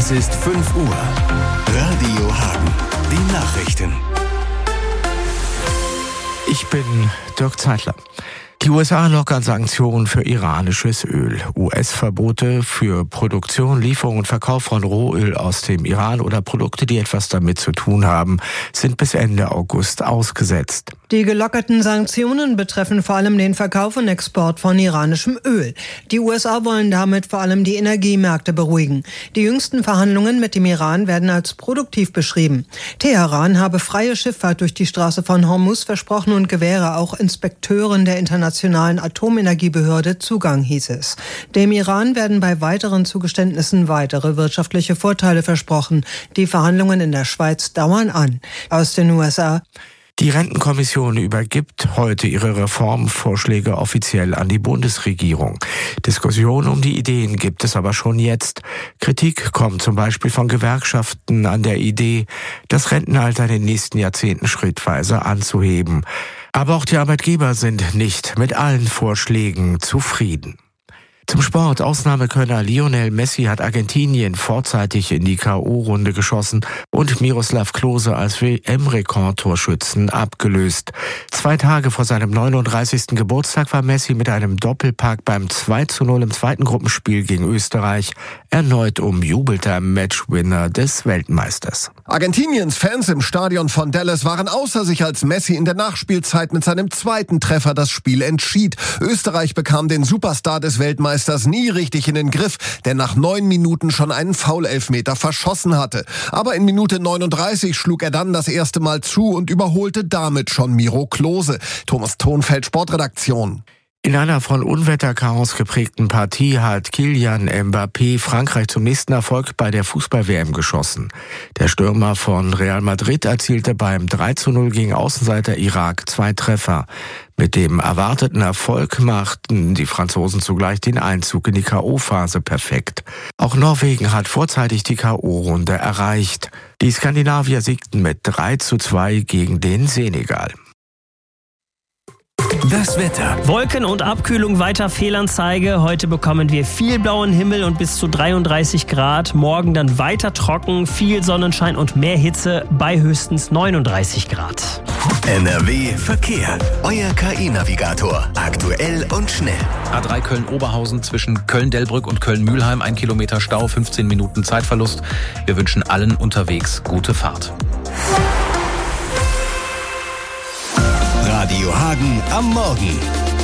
Es ist 5 Uhr. Radio Hagen. Die Nachrichten. Ich bin Dirk Zeitler. Die USA lockern Sanktionen für iranisches Öl. US-Verbote für Produktion, Lieferung und Verkauf von Rohöl aus dem Iran oder Produkte, die etwas damit zu tun haben, sind bis Ende August ausgesetzt. Die gelockerten Sanktionen betreffen vor allem den Verkauf und Export von iranischem Öl. Die USA wollen damit vor allem die Energiemärkte beruhigen. Die jüngsten Verhandlungen mit dem Iran werden als produktiv beschrieben. Teheran habe freie Schifffahrt durch die Straße von Hormuz versprochen und gewähre auch Inspekteuren der Internationalen Atomenergiebehörde Zugang, hieß es. Dem Iran werden bei weiteren Zugeständnissen weitere wirtschaftliche Vorteile versprochen. Die Verhandlungen in der Schweiz dauern an. Aus den USA: Die Rentenkommission übergibt heute ihre Reformvorschläge offiziell an die Bundesregierung. Diskussionen um die Ideen gibt es aber schon jetzt. Kritik kommt zum Beispiel von Gewerkschaften an der Idee, das Rentenalter in den nächsten Jahrzehnten schrittweise anzuheben. Aber auch die Arbeitgeber sind nicht mit allen Vorschlägen zufrieden. Zum Sport. Ausnahmekönner Lionel Messi hat Argentinien vorzeitig in die K.O.-Runde geschossen und Miroslav Klose als WM-Rekordtorschützen abgelöst. 2 Tage vor seinem 39. Geburtstag war Messi mit einem Doppelpack beim 2:0 im zweiten Gruppenspiel gegen Österreich erneut umjubelter Matchwinner des Weltmeisters. Argentiniens Fans im Stadion von Dallas waren außer sich, als Messi in der Nachspielzeit mit seinem zweiten Treffer das Spiel entschied. Österreich bekam den Superstar des Weltmeisters nie richtig in den Griff, der nach 9 Minuten schon einen Foul-Elfmeter verschossen hatte. Aber in Minute 39 schlug er dann das erste Mal zu und überholte damit schon Miro Klose. Thomas Thonfeld, Sportredaktion. In einer von Unwetterchaos geprägten Partie hat Kylian Mbappé Frankreich zum nächsten Erfolg bei der Fußball-WM geschossen. Der Stürmer von Real Madrid erzielte beim 3:0 gegen Außenseiter Irak 2 Treffer. Mit dem erwarteten Erfolg machten die Franzosen zugleich den Einzug in die K.O.-Phase perfekt. Auch Norwegen hat vorzeitig die K.O.-Runde erreicht. Die Skandinavier siegten mit 3:2 gegen den Senegal. Das Wetter. Wolken und Abkühlung, weiter Fehlanzeige. Heute bekommen wir viel blauen Himmel und bis zu 33 Grad. Morgen dann weiter trocken, viel Sonnenschein und mehr Hitze bei höchstens 39 Grad. NRW Verkehr. Euer KI-Navigator. Aktuell und schnell. A3 Köln-Oberhausen zwischen Köln-Delbrück und Köln-Mühlheim. 1 Kilometer Stau, 15 Minuten Zeitverlust. Wir wünschen allen unterwegs gute Fahrt. Radio Hagen am Morgen.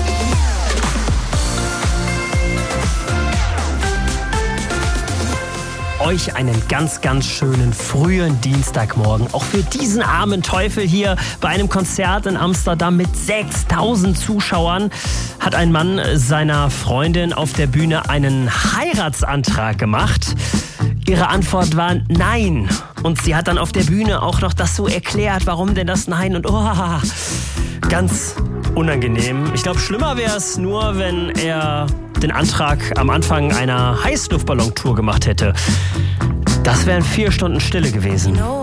Euch einen ganz, ganz schönen frühen Dienstagmorgen. Auch für diesen armen Teufel hier bei einem Konzert in Amsterdam mit 6000 Zuschauern hat ein Mann seiner Freundin auf der Bühne einen Heiratsantrag gemacht. Ihre Antwort war Nein. Und sie hat dann auf der Bühne auch noch das so erklärt, warum denn das Nein und ganz unangenehm. Ich glaube, schlimmer wäre es nur, wenn er den Antrag am Anfang einer Heißluftballon-Tour gemacht hätte. Das wären 4 Stunden Stille gewesen.